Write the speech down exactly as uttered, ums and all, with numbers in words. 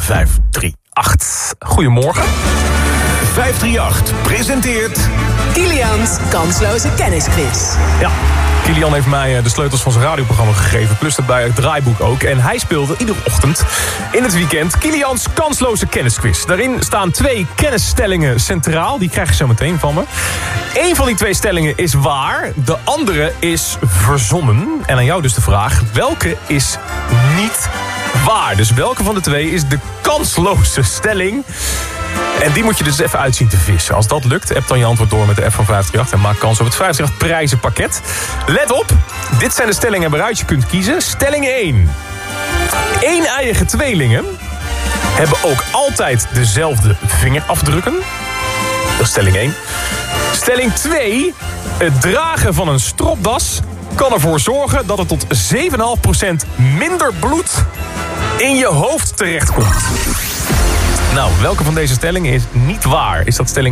vijf drie acht. Goedemorgen. vijf drie acht presenteert... Kilians kansloze kennisquiz. Ja, Kilian heeft mij de sleutels van zijn radioprogramma gegeven. Plus daarbij het draaiboek ook. En hij speelde iedere ochtend in het weekend Kilians kansloze kennisquiz. Daarin staan twee kennisstellingen centraal. Die krijg je zo meteen van me. Eén van die twee stellingen is waar. De andere is verzonnen. En aan jou dus de vraag, welke is niet waar? Dus welke van de twee is de kansloze stelling? En die moet je dus even uitzien te vissen. Als dat lukt, app dan je antwoord door met de app van vijf drie acht... en maak kans op het vijf drie acht prijzenpakket. Let op, dit zijn de stellingen waaruit je kunt kiezen. Stelling één. Een-eiige tweelingen hebben ook altijd dezelfde vingerafdrukken. Dat is stelling één. Stelling twee. Het dragen van een stropdas kan ervoor zorgen dat er tot zeven komma vijf procent minder bloed in je hoofd terechtkomt. Nou, welke van deze stellingen is niet waar? Is dat stelling